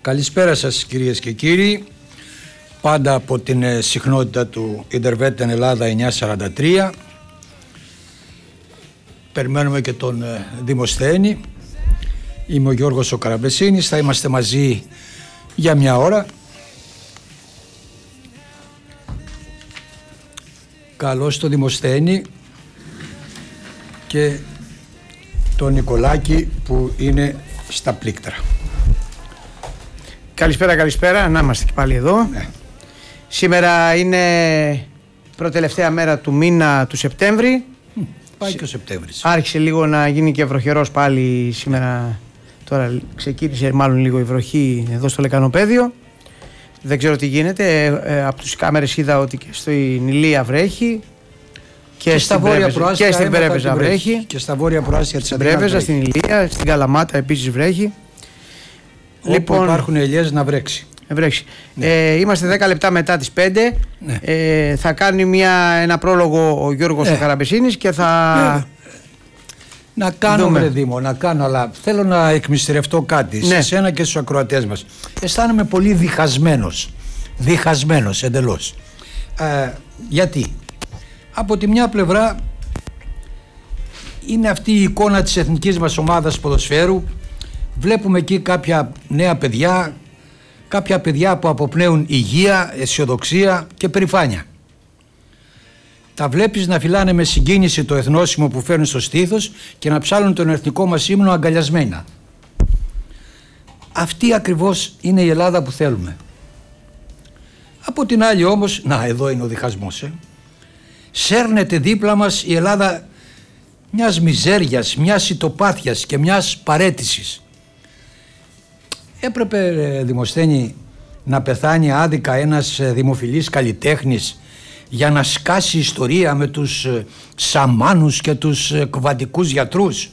Καλησπέρα σας κυρίες και κύριοι. Πάντα από την συχνότητα του Ιντερβέτεν Ελλάδα 943. Περιμένουμε και τον Δημοσθένη. Είμαι ο Γιώργος ο Καραμπεσίνης. Θα είμαστε μαζί για μια ώρα. Καλώς το Δημοσθένη και τον Νικολάκη που είναι στα πλήκτρα. Καλησπέρα, να είμαστε και πάλι εδώ. Ναι. Σήμερα είναι προτελευταία μέρα του μήνα του Σεπτέμβρη. Πάει και ο Σεπτέμβρης. Άρχισε λίγο να γίνει και βροχερός πάλι σήμερα. Τώρα ξεκίνησε μάλλον λίγο η βροχή εδώ στο Λεκανοπαίδιο. Δεν ξέρω τι γίνεται. Από τις κάμερες είδα ότι και στην Ηλία βρέχει. Και στην Πρέβεζα βρέχει. Και στα βόρεια προάστια της Πρέβεζα, στην Ηλία, στην Καλαμάτα επίσης βρέχει. Όπου λοιπόν, υπάρχουν ελιές να βρέξει. Ναι. Είμαστε 10 λεπτά μετά τις 5. Ναι. Θα κάνει ένα πρόλογο ο Γιώργος ο Καραμπεσίνης και θα... Να κάνω Δήμο, να κάνω, αλλά θέλω να εκμυστηρευτώ κάτι σε σένα και στους ακροατές μας. Αισθάνομαι πολύ διχασμένος εντελώς. Γιατί? Από τη μια πλευρά είναι αυτή η εικόνα της εθνικής μας ομάδας ποδοσφαίρου. Βλέπουμε εκεί κάποια νέα παιδιά, κάποια παιδιά που αποπνέουν υγεία, αισιοδοξία και περηφάνεια. Τα βλέπεις να φυλάνε με συγκίνηση το εθνόσημο που φέρνουν στο στήθος και να ψάλουν τον εθνικό μας ύμνο αγκαλιασμένα. Αυτή ακριβώς είναι η Ελλάδα που θέλουμε. Από την άλλη όμως, να εδώ είναι ο διχασμός, σέρνεται δίπλα μας η Ελλάδα μιας μιζέριας, μιας ητοπάθειας και μιας παρέτησης. Έπρεπε, Δημοσθένη, να πεθάνει άδικα ένας δημοφιλής καλλιτέχνης για να σκάσει ιστορία με τους σαμάνους και τους κβαντικούς γιατρούς?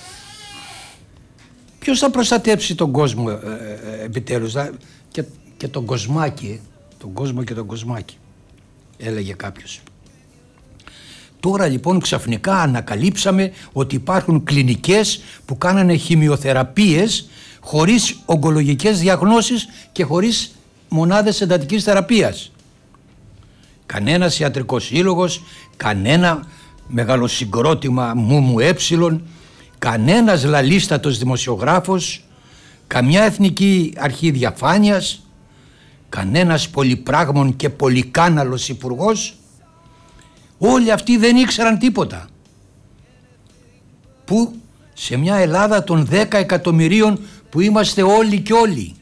Ποιος θα προστατέψει τον κόσμο επιτέλους και τον κοσμάκι, τον κόσμο και τον κοσμάκι, έλεγε κάποιος. Τώρα λοιπόν ξαφνικά ανακαλύψαμε ότι υπάρχουν κλινικές που κάνανε χημειοθεραπείες χωρίς ογκολογικές διαγνώσεις και χωρίς μονάδες εντατικής θεραπείας. Κανένας ιατρικός σύλλογος, κανένα μεγαλοσυγκρότημα μου κανένας λαλίστατος δημοσιογράφος, καμιά εθνική αρχή διαφάνειας, κανένας πολυπράγμων και πολυκάναλος υπουργός. Όλοι αυτοί δεν ήξεραν τίποτα. Που σε μια Ελλάδα των 10 εκατομμυρίων που είμαστε όλοι και όλοι.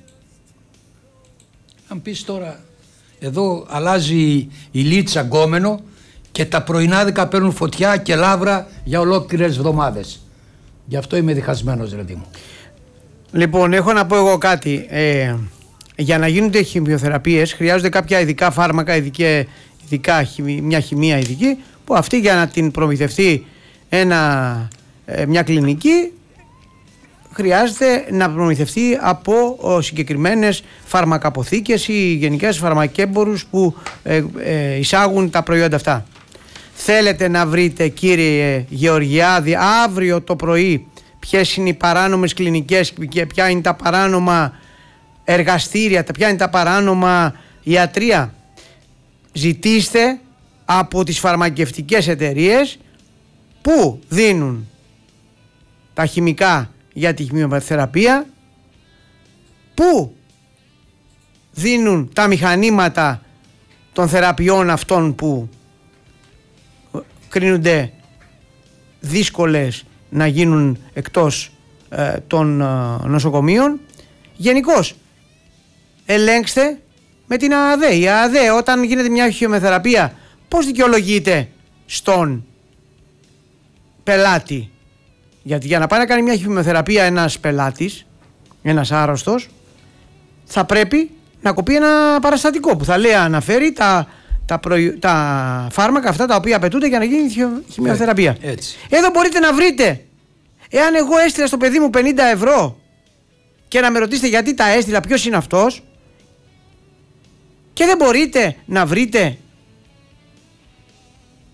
Αν πεις τώρα, εδώ αλλάζει η Λίτσα γκόμενο και τα πρωινάδικα παίρνουν φωτιά και λάβρα για ολόκληρες εβδομάδες. Γι' αυτό είμαι διχασμένος, ρε Δήμο. Λοιπόν, έχω να πω εγώ κάτι. Για να γίνονται χημειοθεραπείες χρειάζονται κάποια ειδικά φάρμακα, μια χημεία ειδική, που αυτή για να την προμηθευτεί μια κλινική χρειάζεται να προμηθευτεί από συγκεκριμένες φαρμακαποθήκες ή γενικές φαρμακέμπορους που εισάγουν τα προϊόντα αυτά. Θέλετε να βρείτε, κύριε Γεωργιάδη, αύριο το πρωί ποιες είναι οι παράνομες κλινικές και ποια είναι τα παράνομα εργαστήρια, ποια είναι τα παράνομα ιατρία? Ζητήστε από τις φαρμακευτικές εταιρείες που δίνουν τα χημικά για τη χημειοθεραπεία, που δίνουν τα μηχανήματα των θεραπείων αυτών που κρίνονται δύσκολες να γίνουν εκτός των νοσοκομείων. Γενικώς ελέγξτε με την ΑΑΔ. Η ΑΑΔ όταν γίνεται μια χημειοθεραπεία πώς δικαιολογείται στον πελάτη? Γιατί για να πάει να κάνει μια χημειοθεραπεία ένας πελάτης, ένας άρρωστος, θα πρέπει να κοπεί ένα παραστατικό που θα λέει, αναφέρει τα φάρμακα αυτά τα οποία απαιτούνται για να γίνει χημειοθεραπεία. Έτσι. Εδώ μπορείτε να βρείτε. Εάν εγώ έστειλα στο παιδί μου 50 ευρώ και να με ρωτήσετε γιατί τα έστειλα, ποιος είναι αυτός, και δεν μπορείτε να βρείτε.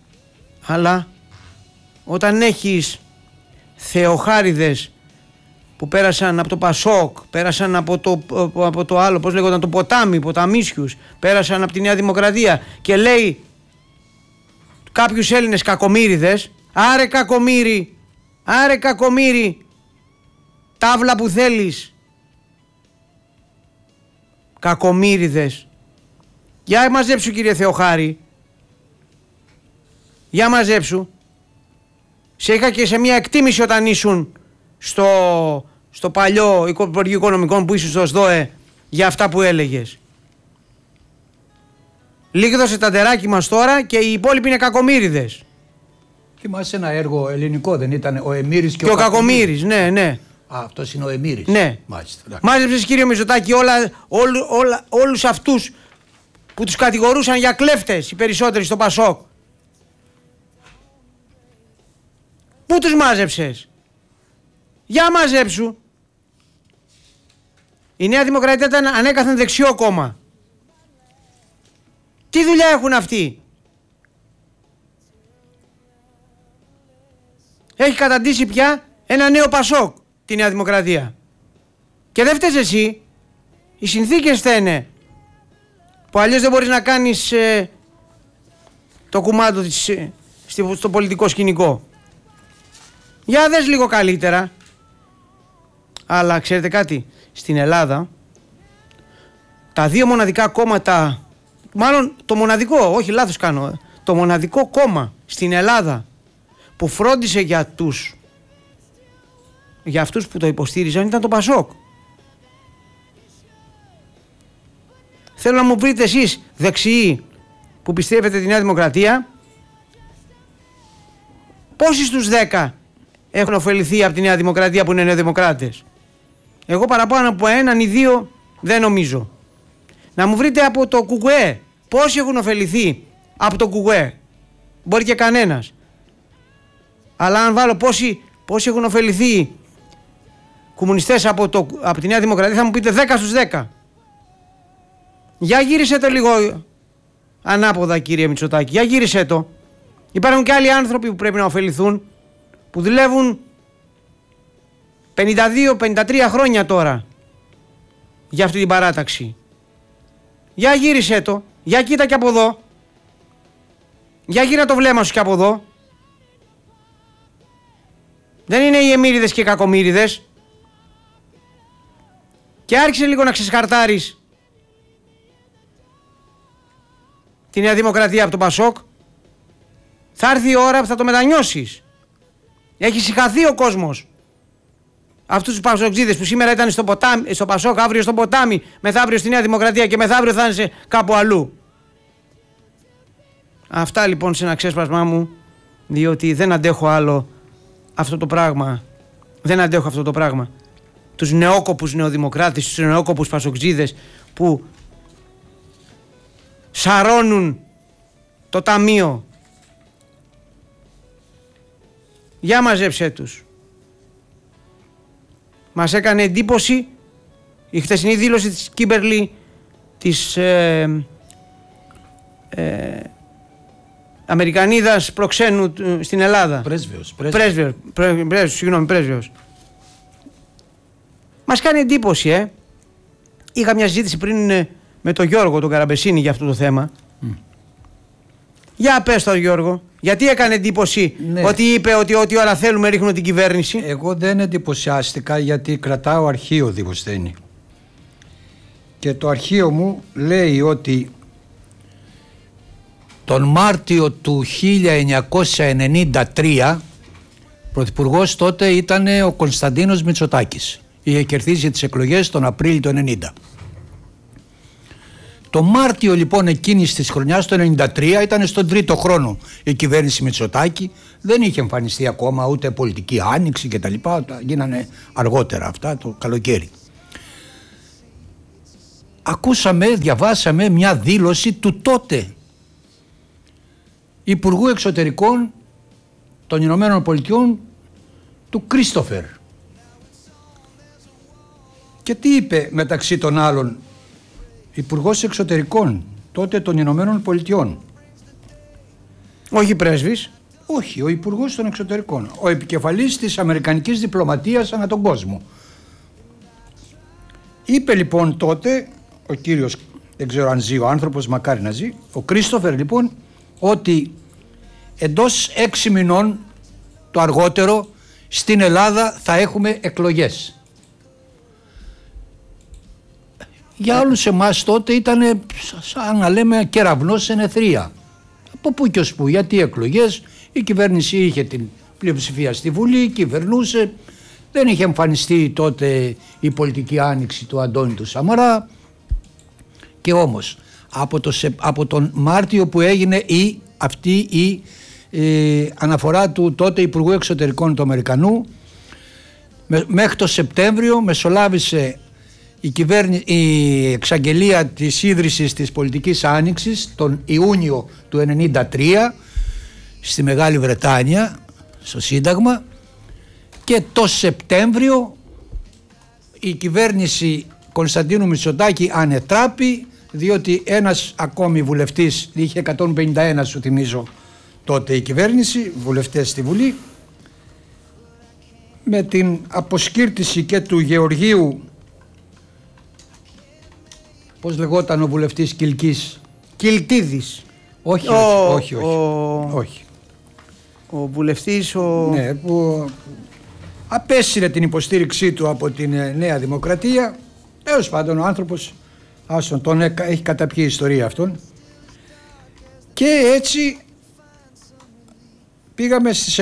Αλλά όταν έχεις θεοχάριδες που πέρασαν από το Πασόκ, πέρασαν από το άλλο, πώς λέγονταν, το Ποτάμι, Ποταμίσιους, πέρασαν από τη Νέα Δημοκρατία και λέει κάποιους Έλληνες κακομοίριδες, άρε κακομοίρη, τάβλα που θέλεις, κακομοίριδες. Για μαζέψου κύριε Θεοχάρη, για μαζέψου. Σε είχα και σε μια εκτίμηση όταν ήσουν στο παλιό Υπουργείο Οικονομικών που ήσουν στο ΣΔΟΕ για αυτά που έλεγες. Λίγδωσε τα τεράκι μας τώρα και οι υπόλοιποι είναι κακομοίριδες. Θυμάσαι ένα έργο ελληνικό, δεν ήταν ο Εμμύρης και ο Κακομοίρης, ναι. Αυτός είναι ο Εμμύρης. Ναι. Μάζεψες κύριε Μητσοτάκη όλους αυτούς που τους κατηγορούσαν για κλέφτες οι περισσότεροι στο Πασόκ. Πού τους μάζεψες? Για μαζέψου. Η Νέα Δημοκρατία ήταν ανέκαθεν δεξιό κόμμα. Τι δουλειά έχουν αυτοί? Έχει καταντήσει πια ένα νέο Πασόκ τη Νέα Δημοκρατία. Και δεν φταίς εσύ. Οι συνθήκες φταίνε. Που αλλιώς δεν μπορείς να κάνεις το κουμάντο στο πολιτικό σκηνικό. Για δες λίγο καλύτερα. Αλλά ξέρετε κάτι, στην Ελλάδα τα δύο μοναδικά κόμματα, μάλλον το μοναδικό, όχι λάθος κάνω, το μοναδικό κόμμα στην Ελλάδα που φρόντισε για αυτούς που το υποστήριζαν ήταν το Πασόκ. Θέλω να μου βρείτε εσείς δεξιοί που πιστεύετε τη Νέα Δημοκρατία, πόσοι στους 10 έχουν ωφεληθεί από τη Νέα Δημοκρατία που είναι νεοδημοκράτες? Εγώ παραπάνω από έναν ή δύο δεν νομίζω. Να μου βρείτε από το ΚΚΕ πόσοι έχουν ωφεληθεί από το ΚΚΕ. Μπορεί και κανένας. Αλλά αν βάλω πόσοι έχουν ωφεληθεί κομμουνιστές από τη Νέα Δημοκρατία, θα μου πείτε 10 στους 10. Για γύρισε το λίγο ανάποδα κύριε Μητσοτάκη. Για γύρισε το. Υπάρχουν και άλλοι άνθρωποι που πρέπει να ωφεληθούν, που δουλεύουν 52-53 χρόνια τώρα για αυτή την παράταξη. Για γύρισε το. Για κοίτα και από εδώ. Για γύρα το βλέμμα σου και από εδώ. Δεν είναι οι εμμύριδες και οι κακομοίριδες. Και άρχισε λίγο να ξεσκαρτάρεις τη Νέα Δημοκρατία από το Πασόκ. Θα έρθει η ώρα που θα το μετανιώσεις. Έχει συχαθεί ο κόσμος. Αυτούς τους πασοκτζίδες που σήμερα ήταν στο Πασόκ, αύριο στο Ποτάμι, μεθαύριο στη Νέα Δημοκρατία και μεθαύριο θα είναι κάπου αλλού. Αυτά λοιπόν σε ένα ξέσπασμά μου, διότι δεν αντέχω άλλο αυτό το πράγμα. Δεν αντέχω αυτό το πράγμα. Τους νεόκοπους νεοδημοκράτες, τους νεόκοπους πασοκτζίδες που σαρώνουν το ταμείο. Για μαζέψε τους. Μας έκανε εντύπωση η χθεσινή δήλωση της Κίμπερλι, της Αμερικανίδας προξένου στην Ελλάδα. Πρέσβεως. Μας κάνει εντύπωση, Είχα μια συζήτηση πριν με τον Γιώργο τον Καραμπεσίνη για αυτό το θέμα. Για πες τον Γιώργο, γιατί έκανε εντύπωση ότι είπε ότι ό,τι ώρα θέλουμε ρίχνουμε την κυβέρνηση? Εγώ δεν εντυπωσιάστηκα, γιατί κρατάω αρχείο Δημοσθένη. Και το αρχείο μου λέει ότι τον Μάρτιο του 1993 πρωθυπουργός τότε ήταν ο Κωνσταντίνος Μητσοτάκης. Είχε κερδίσει τις εκλογές τον Απρίλιο του 1990. Το Μάρτιο λοιπόν εκείνης της χρονιάς, το 1993, ήταν στον τρίτο χρόνο η κυβέρνηση Μητσοτάκη. Δεν είχε εμφανιστεί ακόμα ούτε πολιτική άνοιξη κτλ. Γίνανε αργότερα αυτά το καλοκαίρι. Διαβάσαμε μια δήλωση του τότε Υπουργού Εξωτερικών των Ηνωμένων Πολιτειών, του Κρίστοφερ. Και τι είπε μεταξύ των άλλων Υπουργός Εξωτερικών τότε των Ηνωμένων Πολιτειών? Όχι πρέσβης. Όχι, ο Υπουργός των Εξωτερικών. Ο επικεφαλής της Αμερικανικής διπλωματίας ανά τον κόσμο. Είπε λοιπόν τότε ο κύριος, δεν ξέρω αν ζει ο άνθρωπος, μακάρι να ζει, ο Κρίστοφερ λοιπόν, ότι εντός 6 μηνών το αργότερο στην Ελλάδα θα έχουμε εκλογές. Για όλους εμάς τότε ήταν σαν να λέμε κεραυνός σε νεθρία. Από πού και ως πού, γιατί εκλογές, η κυβέρνηση είχε την πλειοψηφία στη Βουλή, κυβερνούσε, δεν είχε εμφανιστεί τότε η πολιτική άνοιξη του Αντώνη του Σαμαρά. Και όμως από τον Μάρτιο που έγινε αυτή η αναφορά του τότε Υπουργού Εξωτερικών του Αμερικανού, μέχρι το Σεπτέμβριο μεσολάβησε η εξαγγελία της ίδρυσης της πολιτικής άνοιξης τον Ιούνιο του 1993 στη Μεγάλη Βρετάνια, στο Σύνταγμα, και το Σεπτέμβριο η κυβέρνηση Κωνσταντίνου Μητσοτάκη ανετράπη, διότι ένας ακόμη βουλευτής, είχε 151 σου θυμίζω τότε η κυβέρνηση, βουλευτές στη Βουλή, με την αποσκύρτηση και του Γεωργίου, πώς λεγόταν ο βουλευτής Κιλκής, Κιλτίδης. όχι. Ο βουλευτής ναι, που απέσυρε την υποστήριξή του από την Νέα Δημοκρατία. Τέλος πάντων ο άνθρωπος τον έχει καταπιεί η ιστορία αυτόν. Και έτσι πήγαμε στις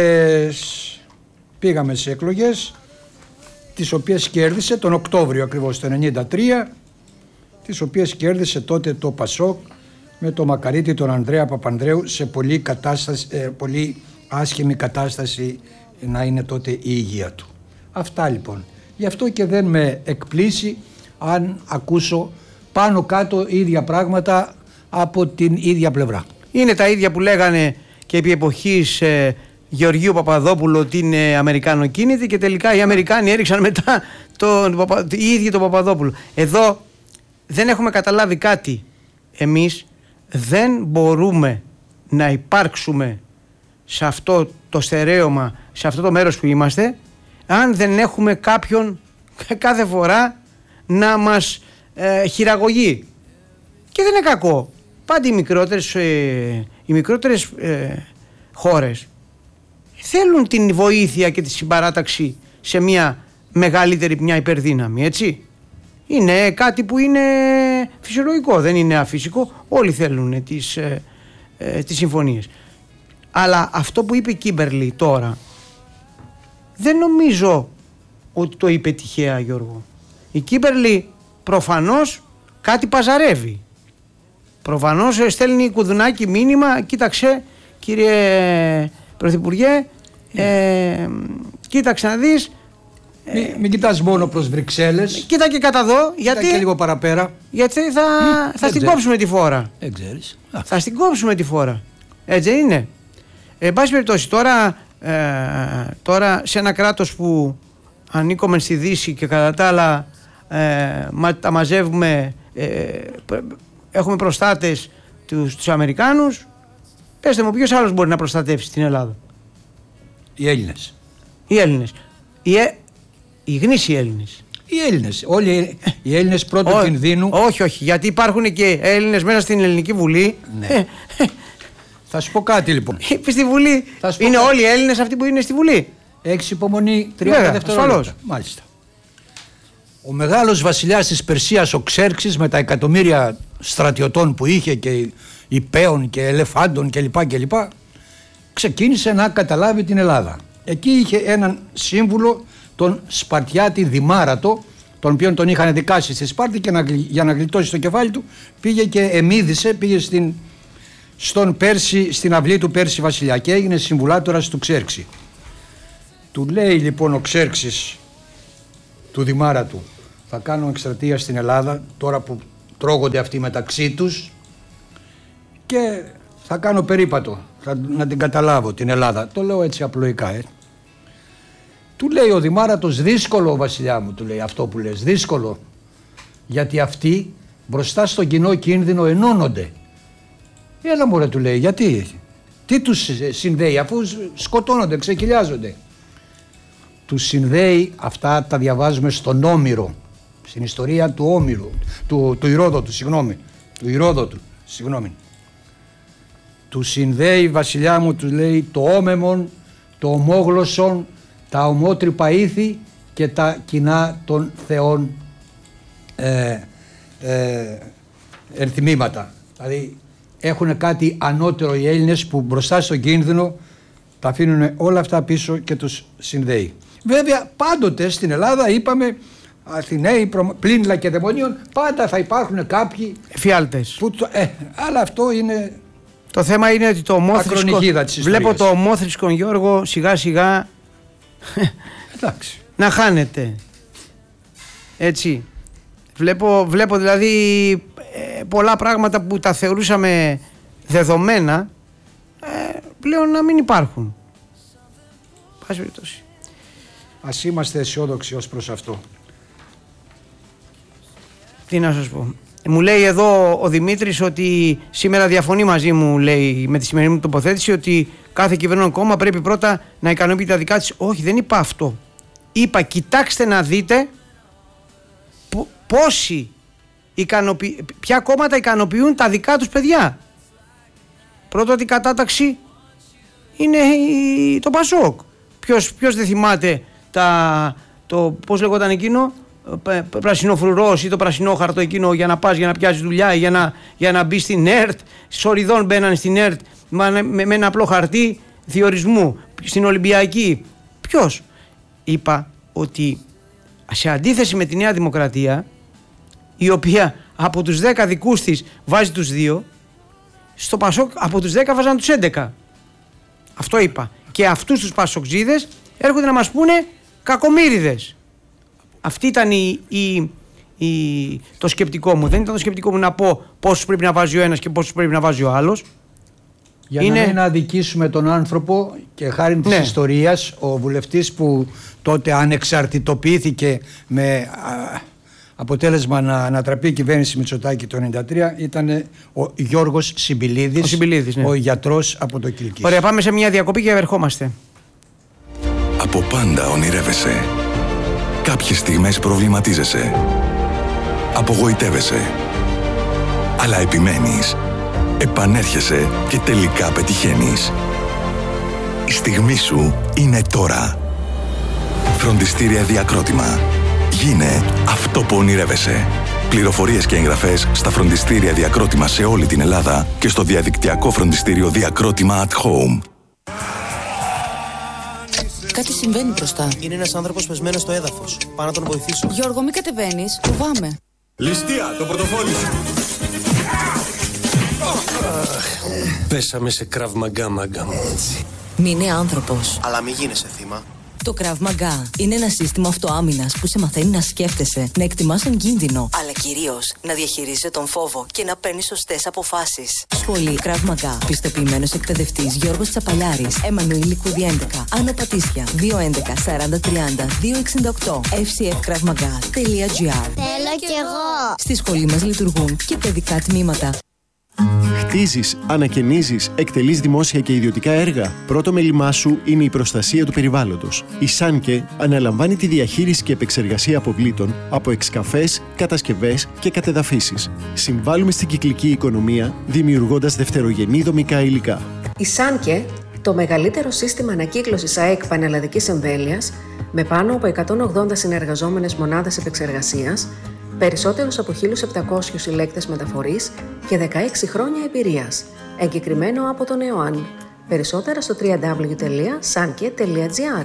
εκλογές, τις οποίες κέρδισε τον Οκτώβριο ακριβώς το 1993, τις οποίες κέρδισε τότε το Πασόκ με το Μακαρίτη τον Ανδρέα Παπανδρέου σε πολύ άσχημη κατάσταση να είναι τότε η υγεία του. Αυτά λοιπόν. Γι' αυτό και δεν με εκπλήσει αν ακούσω πάνω κάτω ίδια πράγματα από την ίδια πλευρά. Είναι τα ίδια που λέγανε και επί εποχής Γεωργίου Παπαδόπουλου ότι είναι Αμερικανοκίνητη και τελικά οι Αμερικάνοι έριξαν μετά οι ίδιοι τον Παπαδόπουλο. Εδώ δεν έχουμε καταλάβει κάτι. Εμείς δεν μπορούμε να υπάρξουμε σε αυτό το στερέωμα, σε αυτό το μέρος που είμαστε, αν δεν έχουμε κάποιον κάθε φορά να μας χειραγωγεί. Και δεν είναι κακό. Πάντα οι μικρότερες χώρες θέλουν την βοήθεια και τη συμπαράταξη σε μια μεγαλύτερη, μια υπερδύναμη, έτσι. Είναι κάτι που είναι φυσιολογικό, δεν είναι αφύσικο. Όλοι θέλουν τις συμφωνίες. Αλλά αυτό που είπε η Κίμπερλι τώρα, δεν νομίζω ότι το είπε τυχαία, Γιώργο. Η Κίμπερλι προφανώς κάτι παζαρεύει. Προφανώς στέλνει κουδουνάκι μήνυμα, κοίταξε κύριε Πρωθυπουργέ, κοίταξε να δεις. Μην κοιτάς μόνο προς Βρυξέλλες. Κοίτα και κατά εδώ, γιατί και λίγο παραπέρα. Γιατί θα στην κόψουμε τη φόρα. Δεν ξέρεις. Θα στην κόψουμε τη φόρα. Έτσι είναι. Εν πάση περιπτώσει, τώρα σε ένα κράτος που ανήκουμε στη Δύση και κατά τα άλλα τα μαζεύουμε, έχουμε προστάτες τους Αμερικάνους, πέστε μου ποιος άλλος μπορεί να προστατεύσει την Ελλάδα? Οι Έλληνες. Οι γνήσιοι Έλληνες. Οι Έλληνες. Όλοι οι Έλληνες πρώτου κινδύνου. Όχι, γιατί υπάρχουν και Έλληνες μέσα στην Ελληνική Βουλή. Ναι. Θα σου πω κάτι λοιπόν. Στη Βουλή. Είναι όλοι οι Έλληνες αυτοί που είναι στη Βουλή. Έχεις υπομονή 30 δευτερόλεπτα. Μάλιστα. Ο μεγάλος βασιλιάς της Περσίας, ο Ξέρξης, με τα εκατομμύρια στρατιωτών που είχε και υπέων και ελεφάντων κλπ, ξεκίνησε να καταλάβει την Ελλάδα. Εκεί είχε έναν σύμβουλο, τον Σπαρτιάτη Δημάρατο, τον οποίον τον είχαν δικάσει στη Σπάρτη, και για να γλιτώσει το κεφάλι του πήγε και εμίδησε, πήγε στην αυλή του Πέρση βασιλιά και έγινε συμβουλάτορας του Ξέρξη. Του λέει λοιπόν ο Ξέρξης του Δημάρατου, θα κάνω εκστρατεία στην Ελλάδα τώρα που τρώγονται αυτοί μεταξύ τους και θα κάνω περίπατο, να την καταλάβω την Ελλάδα. Το λέω έτσι απλοϊκά. Του λέει ο Δημάρατος, δύσκολο βασιλιά μου, του λέει αυτό που λες, δύσκολο, γιατί αυτοί μπροστά στον κοινό κίνδυνο ενώνονται. Έλα μωρέ, του λέει, γιατί, τι τους συνδέει αφού σκοτώνονται, ξεκυλιάζονται? Τους συνδέει, αυτά τα διαβάζουμε στον Όμηρο, στην ιστορία του Όμηρου, του Ηρόδοτου, συγγνώμη. Του συνδέει, βασιλιά μου, του λέει, το όμεμον, το ομόγλωσσον, τα ομότρυπα ήθη και τα κοινά των θεών ενθυμήματα. Δηλαδή έχουν κάτι ανώτερο οι Έλληνες που μπροστά στον κίνδυνο τα αφήνουν όλα αυτά πίσω και τους συνδέει. Βέβαια πάντοτε στην Ελλάδα είπαμε Αθηναίοι, πλην Λακεδαιμονίων, πάντα θα υπάρχουν κάποιοι φιάλτες. Αλλά αυτό είναι... Το θέμα είναι ότι το ομόθρησκο, βλέπω το ομόθρησκο Γιώργο σιγά σιγά να χάνεται. Έτσι. Βλέπω δηλαδή πολλά πράγματα που τα θεωρούσαμε δεδομένα πλέον να μην υπάρχουν. Πάση περιπτώσει. Ας είμαστε αισιόδοξοι ως προς αυτό. Τι να σας πω. Μου λέει εδώ ο Δημήτρης ότι σήμερα διαφωνεί μαζί μου, λέει, με τη σημερινή μου τοποθέτηση, ότι κάθε κυβερνών κόμμα πρέπει πρώτα να ικανοποιεί τα δικά της. Όχι, δεν είπα αυτό. Είπα, κοιτάξτε να δείτε ποια κόμματα ικανοποιούν τα δικά τους παιδιά. Πρώτα την κατάταξη είναι το Πασόκ. Ποιος δεν θυμάται το πώς λεγόταν εκείνο, πρασινοφρουρός ή το πρασινόχαρτο εκείνο, για να πας για να πιάσεις δουλειά, για να μπει στην ΕΡΤ. Σοριδών μπαίναν στην ΕΡΤ με ένα απλό χαρτί διορισμού. Στην Ολυμπιακή. Ποιος? Είπα ότι σε αντίθεση με τη Νέα Δημοκρατία, η οποία από τους 10 δικούς της βάζει τους 2, στο Πασόκ από τους 10 βάζαν τους 11. Αυτό είπα. Και αυτούς τους Πασοκτζίδες έρχονται να μας πούνε κακομοίριδες. Αυτή ήταν το σκεπτικό μου. Δεν ήταν το σκεπτικό μου να πω πόσους πρέπει να βάζει ο ένας και πόσους πρέπει να βάζει ο άλλος. Για να μην αδικήσουμε τον άνθρωπο, και χάρη της ιστορίας, ο βουλευτής που τότε ανεξαρτητοποιήθηκε με αποτέλεσμα να ανατραπεί η κυβέρνηση Μητσοτάκη το 1993 ήταν ο Γιώργος Συμπηλίδης, ο γιατρός από το Κιλκής. Ωραία, πάμε σε μια διακοπή και ερχόμαστε. Από πάντα ονειρεύεσαι. Κάποιες στιγμές προβληματίζεσαι. Απογοητεύεσαι. Αλλά επιμένεις. Επανέρχεσαι και τελικά πετυχαίνεις. Η στιγμή σου είναι τώρα. Φροντιστήρια Διακρότημα. Γίνε αυτό που ονειρεύεσαι. Πληροφορίες και εγγραφές στα φροντιστήρια Διακρότημα σε όλη την Ελλάδα και στο διαδικτυακό φροντιστήριο Διακρότημα at Home. Κάτι συμβαίνει μπροστά. Είναι ένας άνθρωπος πεσμένος στο έδαφος. Πάω να τον βοηθήσω. Γιώργο, μην κατεβαίνεις. Φοβάμαι. Ληστεία, το πορτοφόλι σου. Πέσαμε σε Krav Maga, μάγκα μου. Μείνε άνθρωπος. Αλλά μην γίνεσαι θύμα. Το Krav Maga είναι ένα σύστημα αυτοάμυνας που σε μαθαίνει να σκέφτεσαι, να εκτιμάς τον κίνδυνο, αλλά κυρίως να διαχειρίζεσαι τον φόβο και να παίρνεις σωστές αποφάσεις. Σχολή Krav Maga. Πιστοποιημένος εκπαιδευτής Γιώργος Τσαπαλιάρης. Εμμανουήλ Λικούδη 11. Άνω Πατήσια. 211 40 30 268. fcfkravmaga.gr. Θέλω κι εγώ. Στη σχολή μας λειτουργούν και παιδικά τμήματα. Χτίζεις, ανακαινίζεις, εκτελείς δημόσια και ιδιωτικά έργα. Πρώτο μέλημά σου είναι η προστασία του περιβάλλοντος. Η Σάνκε αναλαμβάνει τη διαχείριση και επεξεργασία αποβλήτων από εξκαφές, κατασκευές και κατεδαφίσεις. Συμβάλλουμε στην κυκλική οικονομία, δημιουργώντας δευτερογενή δομικά υλικά. Η Σάνκε, το μεγαλύτερο σύστημα ανακύκλωσης ΑΕΚ πανελλαδικής εμβέλειας, με πάνω από 180 συνεργαζόμενες μονάδες επεξεργασίας, περισσότερους από 1.700 συλλέκτες μεταφορής και 16 χρόνια εμπειρίας. Εγκεκριμένο από τον ΕΟΑΝ. Περισσότερα στο www.sanke.gr.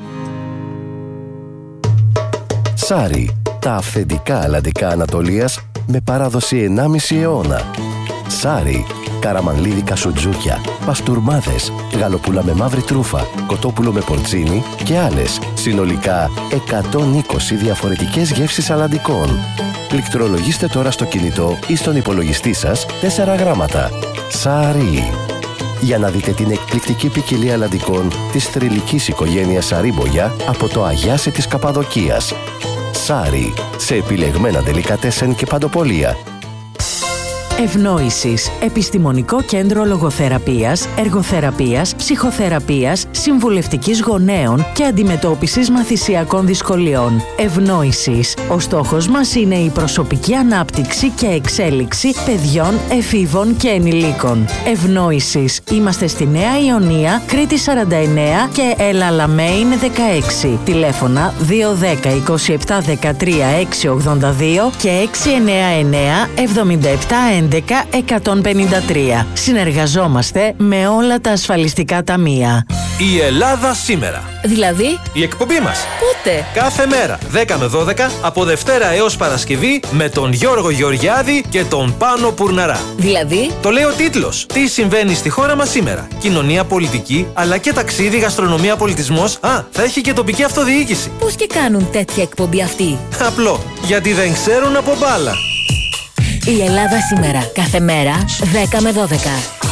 Σάρι, τα αυθεντικά αλλαντικά Ανατολίας με παράδοση 1,5 αιώνα. Σάρι, καραμανλίδικα σουτζούκια, παστούρμάδες, γαλοπούλα με μαύρη τρούφα, κοτόπουλο με πορτσίνι και άλλες. Συνολικά 120 διαφορετικές γεύσεις αλλαντικών. Πληκτρολογήστε τώρα στο κινητό ή στον υπολογιστή σας 4 γράμματα. Σάρι. Για να δείτε την εκπληκτική ποικιλία αλλαντικών της θρυλικής οικογένειας Σαρίμπογια από το Αγιάσι της Καπαδοκίας. Σάρι. Σε επιλεγμένα ντελικατέσεν και παντοπολία. Ευνόησης. Επιστημονικό κέντρο λογοθεραπείας, εργοθεραπείας, ψυχοθεραπείας, συμβουλευτικής γονέων και αντιμετώπισης μαθησιακών δυσκολιών. Ευνόησης. Ο στόχος μας είναι η προσωπική ανάπτυξη και εξέλιξη παιδιών, εφήβων και ενηλίκων. Ευνόησης. Είμαστε στη Νέα Ιωνία, Κρήτη 49 και Ελαλαμέιν 16. Τηλέφωνα 210 27 13 682 και 699 77 11 153. Συνεργαζόμαστε με όλα τα ασφαλιστικά ταμεία. Η Ελλάδα σήμερα. Δηλαδή? Η εκπομπή μας. Πότε? Κάθε μέρα 10 με 12 από Δευτέρα έως Παρασκευή με τον Γιώργο Γεωργιάδη και τον Πάνο Πουρναρά. Δηλαδή? Το λέει ο τίτλος. Τι συμβαίνει στη χώρα μας σήμερα. Κοινωνία, πολιτική, αλλά και ταξίδι, γαστρονομία, πολιτισμός. Θα έχει και τοπική αυτοδιοίκηση. Πώς και κάνουν τέτοια εκπομπή αυτοί? Απλό. Γιατί δεν ξέρουν από μπάλα. Η Ελλάδα σήμερα. Κάθε μέρα 10 με 12.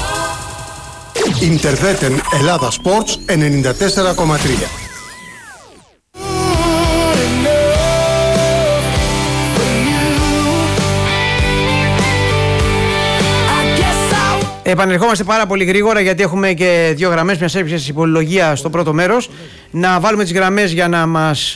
Ιντερβέτεν Ελλάδα Sports 94,3. Επανερχόμαστε πάρα πολύ γρήγορα γιατί έχουμε και δύο γραμμές, μιας έπιασης υπολογία στο πρώτο μέρος. Να βάλουμε τις γραμμές για να μας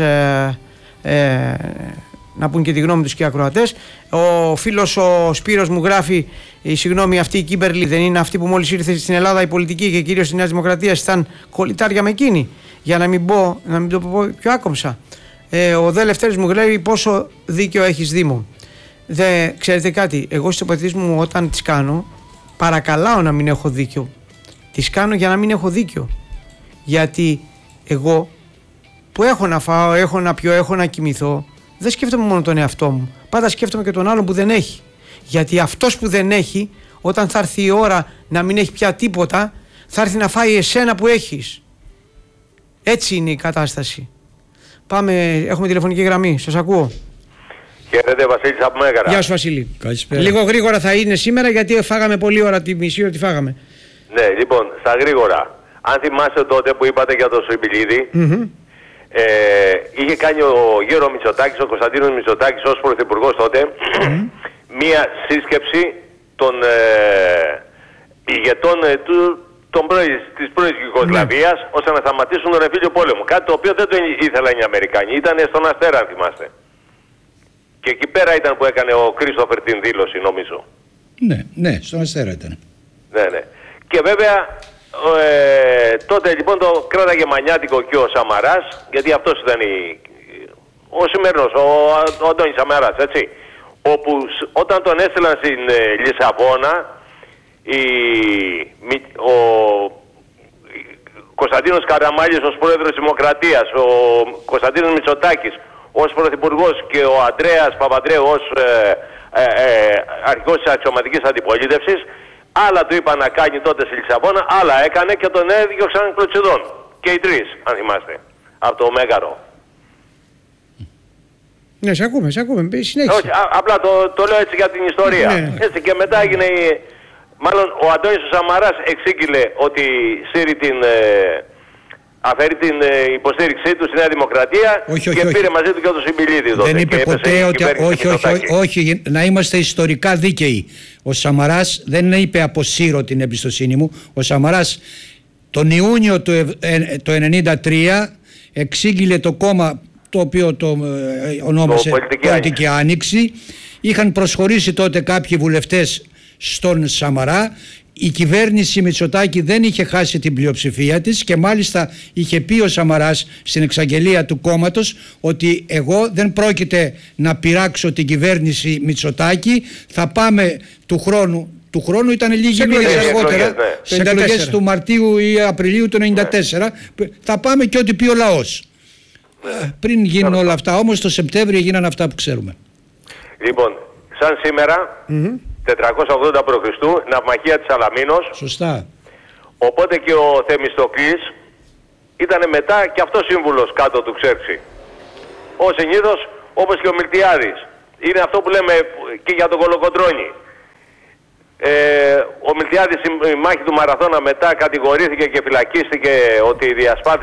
να πούν και τη γνώμη τους και οι ακροατές. Ο φίλος ο Σπύρος μου γράφει, συγγνώμη, αυτή η Κίμπερλι δεν είναι αυτή που μόλις ήρθε στην Ελλάδα η πολιτική και κυρίως στη Νέα Δημοκρατία ήταν κολλητάρια με εκείνη? Για να μην το πω πιο άκομψα. Ο Δε Λευτέρης μου λέει πόσο δίκιο έχεις Δήμο. Ξέρετε κάτι, εγώ στις τοποθετήσεις μου όταν τις κάνω παρακαλάω να μην έχω δίκιο. Τις κάνω για να μην έχω δίκιο. Γιατί εγώ που έχω να φάω, έχω να πιω, έχω να κοιμηθώ, δεν σκέφτομαι μόνο τον εαυτό μου. Πάντα σκέφτομαι και τον άλλον που δεν έχει. Γιατί αυτός που δεν έχει, όταν θα έρθει η ώρα να μην έχει πια τίποτα, θα έρθει να φάει εσένα που έχεις. Έτσι είναι η κατάσταση. Πάμε, έχουμε τηλεφωνική γραμμή. Σας ακούω. Χαίρετε, Βασίλης από Μέγαρα. Γεια σου, Βασίλη. Καλησπέρα. Λίγο γρήγορα θα είναι σήμερα γιατί φάγαμε πολλή ώρα, τη μισή ώρα τη φάγαμε. Ναι, λοιπόν, στα γρήγορα. Αν θυμάστε τότε που είπατε για τον Σιμπηλίδη, είχε κάνει ο Γέρο Μητσοτάκης, ο Κωνσταντίνος Μητσοτάκης ως πρωθυπουργός τότε, μία σύσκεψη των ηγετών της πρώην Γιουγκοσλαβίας, ώστε να σταματήσουν τον εμφύλιο πόλεμο. Κάτι το οποίο δεν το ήθελαν οι Αμερικάνοι. Ήταν στον Αστέρα, αν θυμάστε. Και εκεί πέρα ήταν που έκανε ο Κρίστοφερ την δήλωση, νομίζω. Ναι, στον Αστέρα ήταν. Ναι. Και βέβαια τότε λοιπόν το κράταγε μανιάτικο και ο Σαμαράς, γιατί αυτός ήταν ο σημερινός, ο Αντώνης Σαμαράς, έτσι. Όπου όταν τον έστειλαν στην Λισαβόνα, ο Κωνσταντίνος Καραμάλης ως πρόεδρος της Δημοκρατίας, ο Κωνσταντίνος Μητσοτάκης ως πρωθυπουργός και ο Ανδρέας Παπαντρέου ως αρχηγός της αξιωματικής αντιπολίτευσης, άλλα του είπαν να κάνει τότε στη Λισαβόνα, άλλα έκανε και τον έδιωξαν κλωτσιδών. Και οι τρεις, αν θυμάστε, από το Μέγαρο. Ναι, σε ακούμε, συνέχισε. Όχι, απλά το λέω έτσι για την ιστορία. Ναι. Έτσι, και μετά έγινε, μάλλον ο Αντώνης ο Σαμαράς εξήγηλε ότι αφαιρεί την υποστήριξή του στη Νέα Δημοκρατία και πήρε μαζί του και τον Σιμπηλίδη. Δεν είπε ποτέ ότι όχι, να είμαστε ιστορικά δίκαιοι. Ο Σαμαράς δεν είπε αποσύρω την εμπιστοσύνη μου. Ο Σαμαράς τον Ιούνιο το 1993 εξήγηλε το κόμμα το οποίο το ονόμασε Πολιτική Άνοιξη. Είχαν προσχωρήσει τότε κάποιοι βουλευτές στον Σαμαρά. Η κυβέρνηση Μητσοτάκη δεν είχε χάσει την πλειοψηφία της και μάλιστα είχε πει ο Σαμαράς στην εξαγγελία του κόμματος ότι εγώ δεν πρόκειται να πειράξω την κυβέρνηση Μητσοτάκη, θα πάμε του χρόνου ήταν λίγοι μήνες αργότερα, στις εκλογές του Μαρτίου ή Απριλίου του 1994, θα πάμε και ό,τι πει ο λαός. Πριν γίνουν όλα αυτά, όμως το Σεπτέμβριο έγιναν αυτά που ξέρουμε. Λοιπόν, σαν σήμερα 480 π.Χ. ναυμαχία της Σαλαμίνος. Σωστά. Οπότε και ο Θεμιστοκλής ήταν μετά και αυτό σύμβουλος κάτω του Ξέρξη. Ο συνήθως, όπως και ο Μιλτιάδης. Είναι αυτό που λέμε και για τον Κολοκοντρώνη. Ο Μιλτιάδης η μάχη του Μαραθώνα μετά κατηγορήθηκε και φυλακίστηκε ότι διασπάθησε